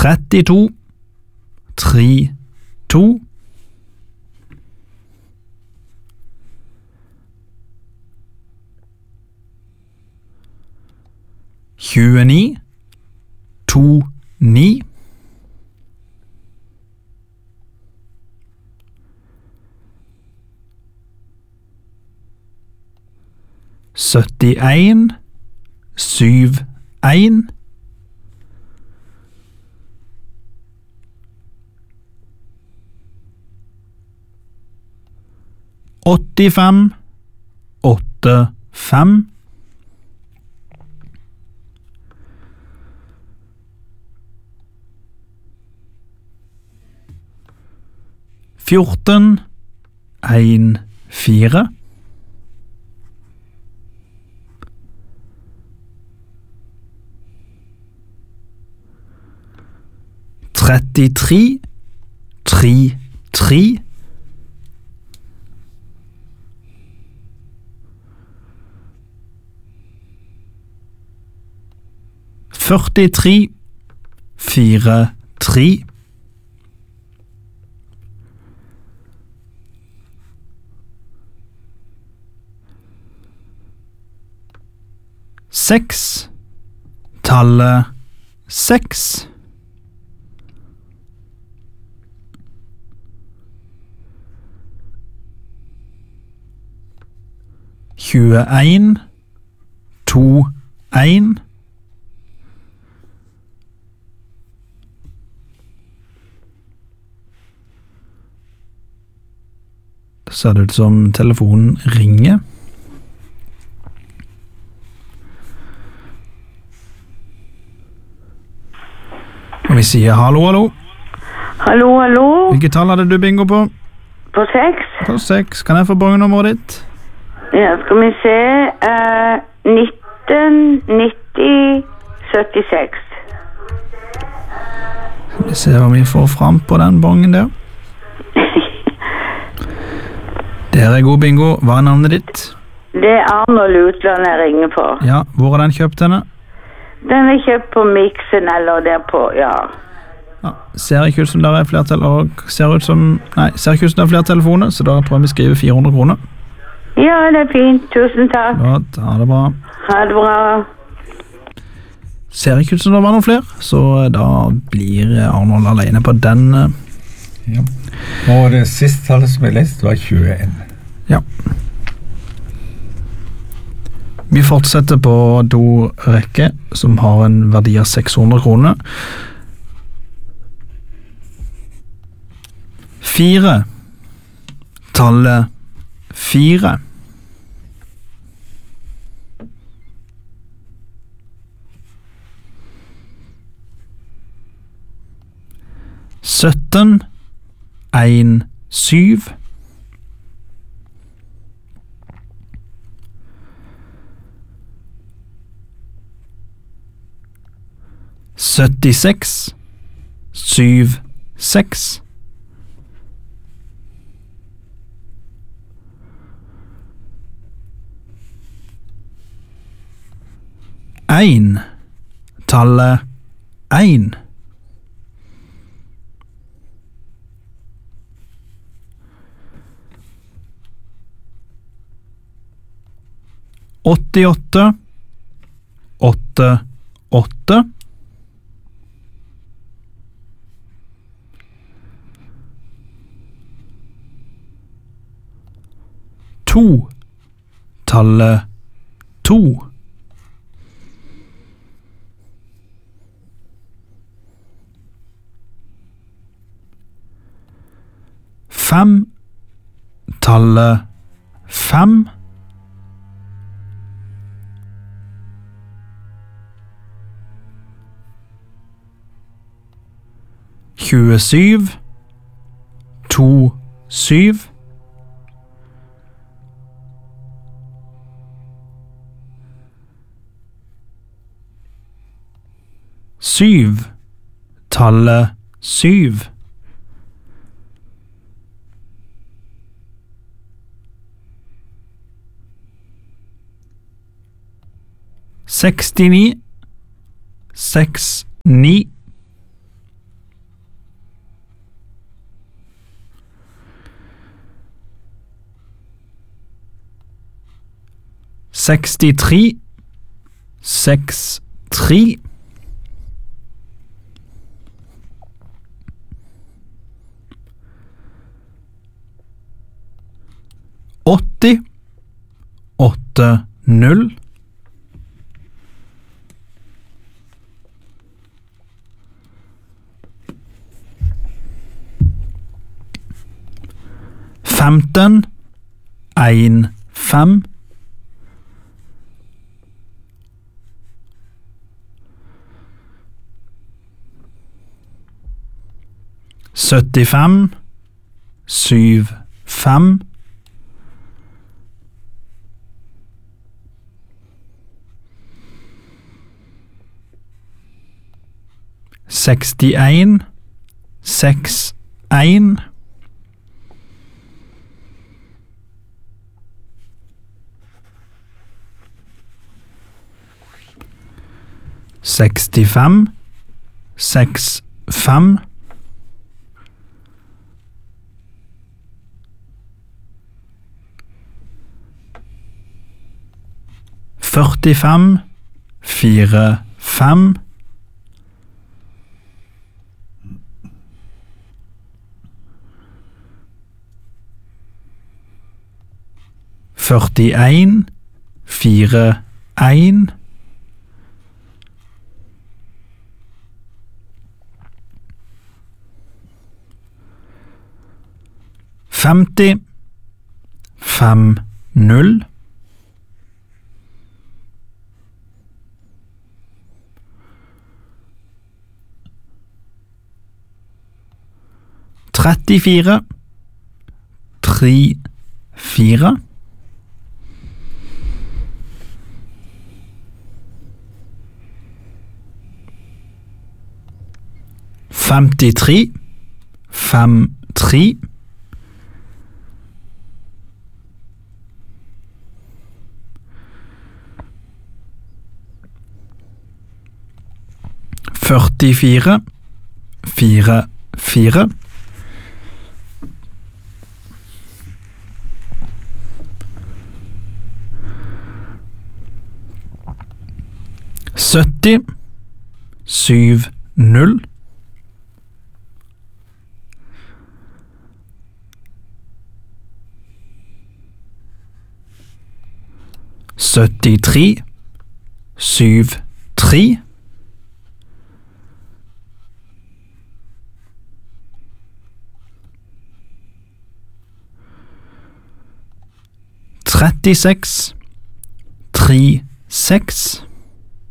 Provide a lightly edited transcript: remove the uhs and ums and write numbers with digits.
32, 32. 29, 29. 71, 71. 85, 85. 14, 14. 33, 33. 43, 43. 6, tallet 6. 21, 21. 'Da ser det ut som telefonen ringer. Og vi sier hallo, hallo. Hallo, hallo. Hvilket tall hadde du bingo på? På 6? På 6. Kan jeg få bongenummeret ditt? Ja, skal vi se. 19, 90, 76. Skal vi se hva vi får fram på den bongen der. Det er god bingo. Hva er navnet ditt? Det er Arnold Utland jeg ringer på. Ja, hvor er den kjøpt henne? Den er kjøpt på Mixen eller der på, ja. Ja, ser ikke ut som det er flere ser ikke ut som det er flere telefoner, så da tror jeg vi skriver 400 kroner. Ja, det er fint. Tusen takk. Godt, ha det bra. Ha det bra. Ser ikke ut som det var noen flere, så da blir Arnold alene på den. Ja. Og det siste tallet som jeg leste var 21. Ja. Vi fortsetter på do-rekke, som har en verdi av 600 kroner. 4. Tallet 4. 17, 1, 7. 76, 7, 6. 1, tallet 1. 88, 8, 8. 2, tallet 2. 5, tallet 5. 27, 2, 7. 7, tallet 7. 69, 6, 9. 63 63 80 80 15 1 5 75 7 5 61 6 1 65 6 5 45 4 5 41 4 1 50 5 0 34 3 4 53 5 3 44 4 4 70 7 0 73 7 3 36 3 6